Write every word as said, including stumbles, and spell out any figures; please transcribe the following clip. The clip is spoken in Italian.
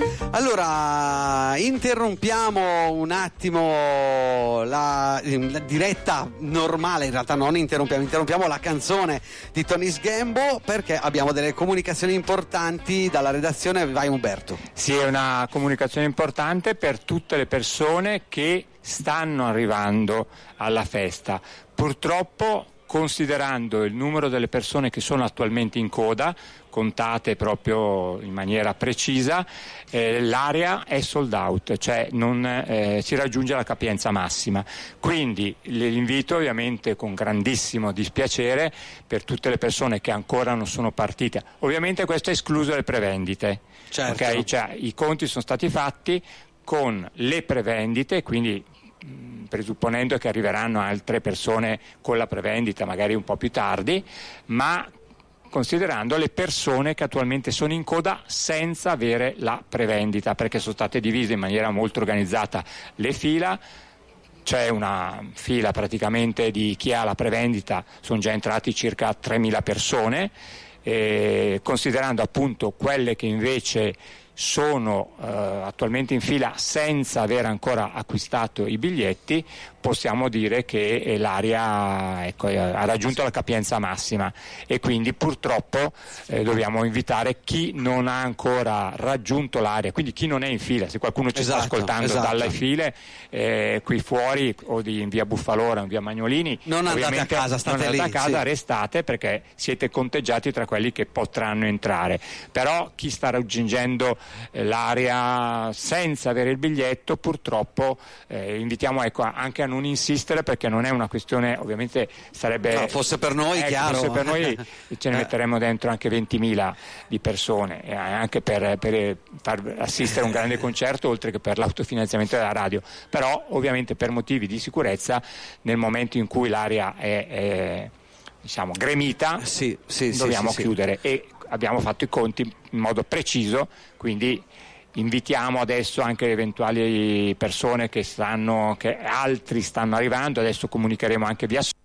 Allora, interrompiamo un attimo la, la diretta normale, in realtà non interrompiamo, interrompiamo la canzone di Tony Sgambo perché abbiamo delle comunicazioni importanti dalla redazione. Vai Umberto. Sì, è una comunicazione importante per tutte le persone che stanno arrivando alla festa. Purtroppo, considerando il numero delle persone che sono attualmente in coda, contate proprio in maniera precisa, eh, l'area è sold out, cioè non eh, si raggiunge la capienza massima. Quindi l'invito, ovviamente con grandissimo dispiacere per tutte le persone che ancora non sono partite, ovviamente questo è escluso le prevendite, certo. Okay? Cioè, i conti sono stati fatti con le prevendite, quindi presupponendo che arriveranno altre persone con la prevendita magari un po' più tardi, ma considerando le persone che attualmente sono in coda senza avere la prevendita, perché sono state divise in maniera molto organizzata le fila. C'è una fila praticamente di chi ha la prevendita, sono già entrati circa tremila persone, e considerando appunto quelle che invece sono eh, attualmente in fila senza aver ancora acquistato i biglietti, possiamo dire che l'area ecco, ha raggiunto la capienza massima e quindi purtroppo eh, dobbiamo invitare chi non ha ancora raggiunto l'area, quindi chi non è in fila. Se qualcuno ci esatto, sta ascoltando esatto. dalle file eh, qui fuori o di in via Buffalora o in via Magnolini, non andate a casa, state non andate lì, a casa, sì. restate perché siete conteggiati tra quelli che potranno entrare. Però chi sta raggiungendo eh, l'area senza avere il biglietto, purtroppo eh, invitiamo ecco, anche a non insistere, perché non è una questione, ovviamente sarebbe no, fosse per noi ecco, chiaro, fosse per noi ce ne metteremmo dentro anche ventimila di persone, eh, anche per, per far assistere a un grande concerto oltre che per l'autofinanziamento della radio. Però ovviamente per motivi di sicurezza, nel momento in cui l'area è, è diciamo gremita, sì, sì, dobbiamo sì, chiudere sì. E abbiamo fatto i conti in modo preciso, quindi invitiamo adesso anche le eventuali persone che stanno, che altri stanno arrivando, adesso comunicheremo anche via